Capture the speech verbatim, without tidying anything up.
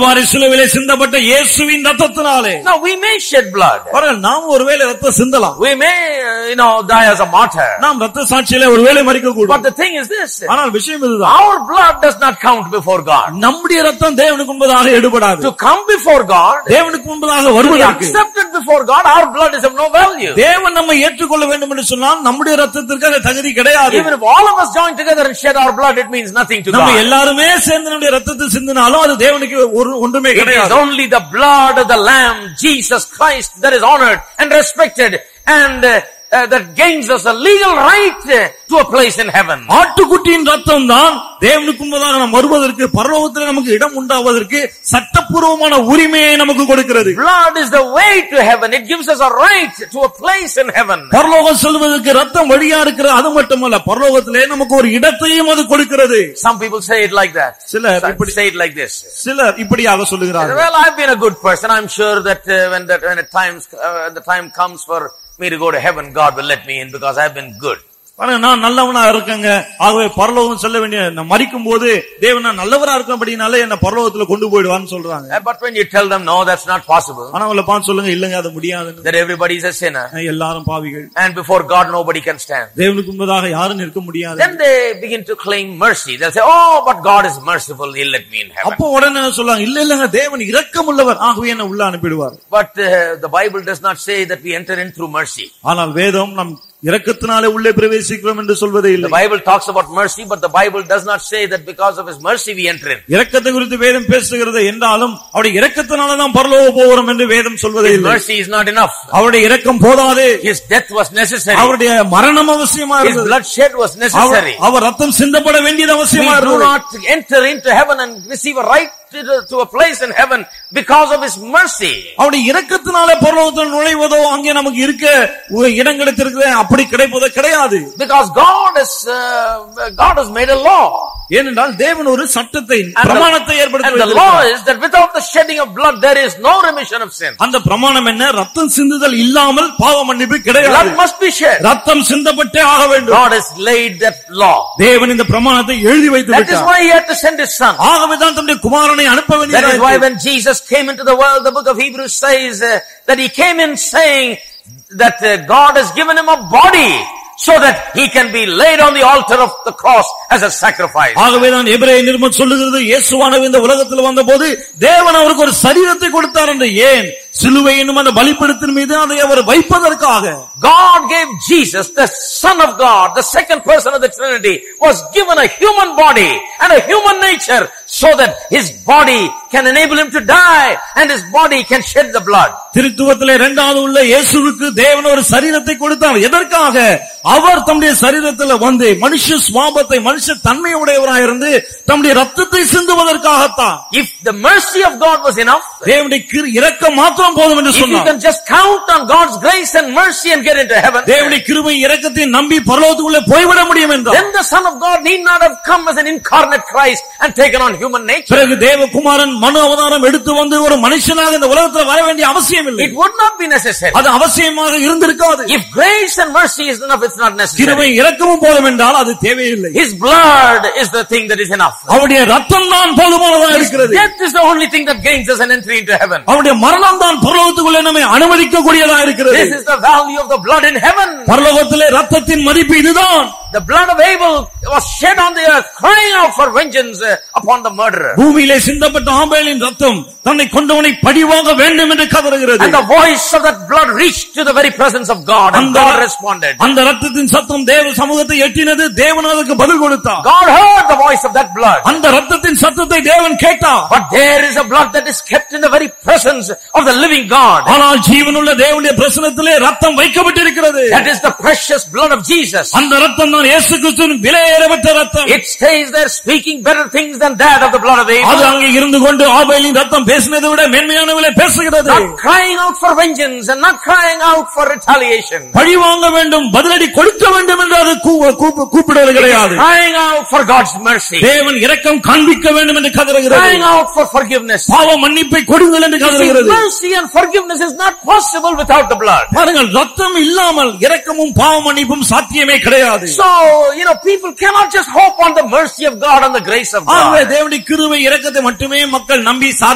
சிலுவையிலே சிந்தப்பட்ட இயேசுவின் இரத்தத்தினாலே. Now we may shed blood. நாம் ஒருவேளை ரத்தம் சிந்தலாம். We may, you know, die as a martyr. நாம் ரத்த சாட்சியிலே ஒருவேளை மரிக்க கூடும். But the thing is this. ஆனால் விஷயம் இதுதான். Our blood does not count before God. நம்முடைய ரத்தம் தேவனுக்கு முன்பாக எடுபடாது. To come before God, தேவனுக்கு முன்பாக வருவதற்கு, accepted before God, our blood is of no value. தேவன் நம்மை ஏற்றுக்கொள்ள வேண்டும் என்று சொன்னால் நம்முடைய ரத்தத்திற்கு அந்த தகுதி கிடையாது. Even if all of us join together and shed our blood, it means nothing to God. நம்ம எல்லாரும் சேர்ந்து நம்முடைய ரத்தத்தை சிந்தினாலும் அது தேவனுக்கு ஒன்றுமே கிடையாது. It is only the blood of the Lamb, Jesus Christ, that is honored and respected and uh, uh, that gains us a legal right uh, to a place in heaven. ஆட்டுக்குட்டியின் ரத்தம் தான் தேவனுக்கு முன்பாக நாம் வருவதற்கு, பரலோகத்தில் நமக்கு இடம் உண்டாவதற்கு சட்டப்பூர்வமான உரிமையை நமக்கு கொடுக்கிறது. Blood is the way to heaven. It gives us a right to a place in heaven. பரலோகம் செல்வதற்கு ரத்தம் வழியா இருக்கிறது. அது மட்டுமல்ல, பரலோகத்திலே நமக்கு ஒரு இடத்தையும் அது கொடுக்கிறது. Some people say it like that. சிலர் இப்படி say it like this. சிலர் இப்படியாக சொல்லுகிறார்கள். Well, I've been a good person. I'm sure that uh, when that when the times uh, the time comes for me to go to heaven, God will let me in because I've been good. நான் நல்லவனா இருக்கேங்க, ஆகவே பரலோகம் செல்ல வேண்டிய நான் மரிக்கும் போது தேவன் நான் நல்லவரா இருக்கபடினால என்ன பரலோகத்துல கொண்டு போய்டுவான்னு சொல்றாங்க. But when you tell them no, that's not possible. ஆனா அவங்கள பார்த்து சொல்லுங்க, இல்லங்க அது முடியாதுன்னு. That everybody is a sinner. எல்லாரும் பாவிகள். And before God nobody can stand. தேவனுக்கு முன்பாக யாரும் நிற்க முடியாது. Then they begin to claim mercy. They'll say, "Oh, but God is merciful. He'll let me in heaven." அப்போ உடனே சொல்றாங்க, இல்ல இல்லங்க தேவன் இரக்கமுள்ளவர், ஆகவே என்ன உள்ள அனுப்பிடுவார். But uh, the Bible does not say that we enter in through mercy. ஆனால் வேதம் நம் இரக்கத்தினாலே உள்ளே பிரவேசிக்கிறோம் என்று சொல்வதே இல்லை. The Bible talks about mercy, but the Bible does not say that because of his mercy we enter in. இரக்கத்தை குறித்து வேதம் பேசுகிறது என்றாலும் அவருடைய இரக்கத்தினால தான் பரலோகம் போகிறோம் என்று வேதம் சொல்வதே இல்லை. Mercy is not enough. அவருடைய இரக்கம் போதாது. His death was necessary. அவருடைய மரணம் அவசியமா இருந்தது. His bloodshed was necessary. அவர் ரத்தம் சிந்தப்பட வேண்டியது அவசியமா இருந்தது. We do not enter into heaven and receive a right to a place in heaven because of his mercy. அவருடைய இரக்கத்தினாலே பரலோகத்தில் நுழைவதோ அங்கே நமக்கு இருக்க இடம் கிடைத்திருக்கிற அப்படி கிடைப்பதோ கிடையாது. Because God has uh, God has made a law. ஏனென்றால் தேவன் ஒரு சட்டத்தை, பிரமாணத்தை ஏற்படுத்தி வைத்திருக்கிறார். And the law is that without the shedding of blood there is no remission of sin. அந்த பிரமாணம் என்ன? ரத்தம் சிந்துதல் இல்லாமல் பாவ மன்னிப்பு கிடையாது. Blood must be shed. ரத்தம் சிந்தப்பட்டே ஆக வேண்டும். God has laid that law. தேவன் இந்த பிரமாணத்தை எழுதி வைத்து விட்டார். That is why he had to send his son. ஆகவே தான் தம்முடைய குமாரனை அனுப்ப வேண்டியது. That is why when Jesus came into the world, the book of Hebrews says uh, that he came in saying that uh, God has given him a body so that he can be laid on the altar of the cross as a sacrifice. ஆகவே தான் எபிரேய நிருபம் சொல்லுகிறது, இயேசுவானவர் இந்த உலகத்தில் வந்தபோது தேவன் அவருக்கு ஒரு சரீரத்தை கொடுத்தார் என்று. ஏன்? சிலுவை என்னும் அந்த பலிபீடத்தின் மீது அதை அவர் வைப்பதற்காக. God gave Jesus, the Son of God, the second person of the Trinity, was given a human body and a human nature so that his body can enable him to die and his body can shed the blood. திருத்துவத்திலே இரண்டாவது உள்ள இயேசுவுக்கு தேவன் ஒரு சரீரத்தை கொடுத்தார். எதற்காக? அவர் தம்முடைய சரீரத்தில் வந்து மனுஷ சுபாவத்தை, மனுஷ தன்மை உடையவராய் இருந்து தம்முடைய ரத்தத்தை சிந்துவதற்காகத்தான். If the mercy of God was enough, தேவனுடைய இரக்கம் மாத்திரம் போதும் என்று சொன்னார். If you can just count on God's grace and mercy and get into heaven, தேவனுடைய கிருபை இரக்கத்தை நம்பி பரலோகத்துக்குள்ளே போய்விட முடியும் என்றார். Then the Son of God need not have come as an incarnate Christ and taken on human nature. பிறகு தேவகுமாரன் மனு அவதாரம் எடுத்து வந்து ஒரு மனுஷனாக இந்த உலகத்தில் வர வேண்டிய அவசியம் இல்லை. It would not be necessary. அது அவசியமாக இருந்திருக்காது. If grace and mercy is enough, it's not necessary. கிருபை இரக்கமும் போதும் என்றால் அது தேவையில்லை. His blood is the thing that is enough. அவருடைய ரத்தம் தான் போதுமானதாக இருக்கிறது. Death is the only thing that gains us an entry into heaven. அவருடைய மரணம் தான் பரலோகத்துக்குள்ளே நம்மை அனுமதிக்கக்கூடியதாக இருக்கிறது. This is the value of the blood in heaven. பரலோகத்திலே ரத்தத்தின் மதிப்பு இதுதான். The blood of Abel was shed on the earth, crying out for vengeance upon the murderer. பூமியிலே சிந்தப்பட்ட ஆபேலின் ரத்தம் தன்னை கொண்டவனை பழிவாங்க வேண்டும் என்று கதறுகிறது. And the voice of that blood reached to the very presence of God, and God responded. அந்த ரத்தத்தின் சத்தம் தேவ சமூகத்தை எட்டினது. தேவன் அதற்கு பதில் கொடுத்தார். God heard the voice of that blood. அந்த ரத்தத்தின் சத்தத்தை தேவன் கேட்டார். But there is a blood that is kept in the very presence of the living God. ஆனால் ஜீவனுள்ள தேவனுடைய பிரசன்னத்திலே ரத்தம் வைக்கப்பட்டிருக்கிறது. That is the precious blood of Jesus. அந்த ரத்தம் தான் இயேசு கிறிஸ்துவின் விலையேறப்பட்ட ரத்தம். It stays there speaking better things than that of the blood of Abel. அது அங்கே இருந்து கொண்டு ஆபேலின் ரத்தம் பேசினதை விட மேன்மையானவளை பேசுகிறது. Not crying out for vengeance and not crying out for retaliation. பழி வாங்க வேண்டும், பதிலடி கொடுக்க வேண்டும் என்று அது கூப்பிடுவது கிடையாது. Crying out for God's mercy. தேவன் இரக்கம் காண்பிக்க வேண்டும் என்று கதறுகிறது. Crying out for forgiveness. பாவ மன்னிப்பை கொடுங்கள் என்று கதறுகிறது. Mercy and forgiveness is not possible without the blood. பாருங்கள், ரத்தம் இல்லாமல் இரக்கமும் பாவ மன்னிப்பும் சாத்தியமே கிடையாது. So, you know, people cannot just hope on the mercy of God and the grace of God. தேவனுடைய கிருபை இரக்கத்தை மட்டுமே மக்கள் நம்பி